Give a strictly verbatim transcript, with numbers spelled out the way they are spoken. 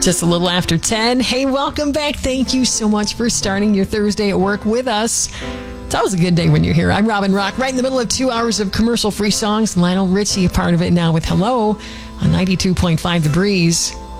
Just a little after ten. Hey, welcome back. Thank you so much for starting your Thursday at work with us. It's always a good day when you're here. I'm Robin Rock, right in the middle of two hours of commercial-free songs. Lionel Richie, a part of it now with Hello on ninety-two point five The Breeze.